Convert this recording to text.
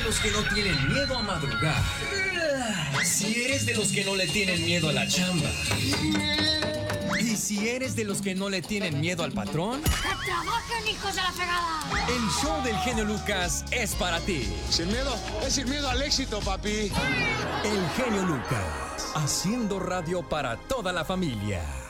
los que no tienen miedo a madrugar, si eres de los que no le tienen miedo a la chamba, y si eres de los que no le tienen miedo al patrón, ¡que trabajen, hijos de la fregada! el show del genio Lucas es para ti. Sin miedo, es sin miedo al éxito, papi. El genio Lucas, haciendo radio para toda la familia.